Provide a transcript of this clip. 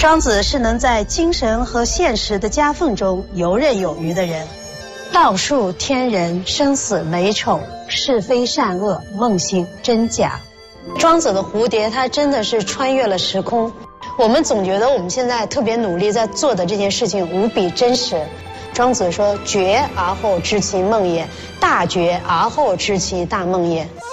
庄子是能在精神和现实的夹缝中游刃有余的人。道术天人，生死美丑，是非善恶，梦醒真假。庄子的蝴蝶，它真的是穿越了时空。我们总觉得我们现在特别努力在做的这件事情无比真实。庄子说：“觉而后知其梦也，大觉而后知其大梦也。”